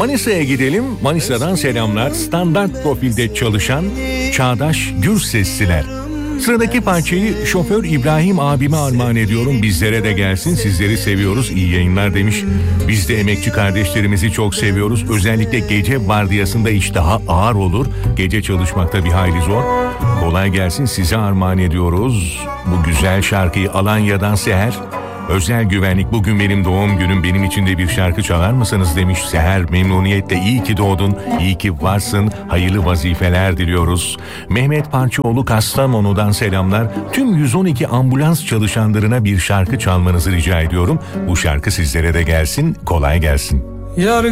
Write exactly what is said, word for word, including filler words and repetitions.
Manisa'ya gidelim. Manisa'dan selamlar. Standart profilde çalışan Çağdaş Gürsesliler. Sıradaki parçayı şoför İbrahim abime armağan ediyorum. Bizlere de gelsin. Sizleri seviyoruz. İyi yayınlar demiş. Biz de emekçi kardeşlerimizi çok seviyoruz. Özellikle gece vardiyasında iş daha ağır olur. Gece çalışmakta bir hayli zor. Kolay gelsin, size armağan ediyoruz. Bu güzel şarkıyı Alanya'dan Seher. Özel güvenlik, bugün benim doğum günüm, benim için de bir şarkı çalar mısınız demiş. Seher memnuniyetle, iyi ki doğdun, iyi ki varsın, hayırlı vazifeler diliyoruz. Mehmet Parçaoğlu Kastamonu'dan selamlar. Tüm yüz on iki ambulans çalışanlarına bir şarkı çalmanızı rica ediyorum. Bu şarkı sizlere de gelsin, kolay gelsin. Yar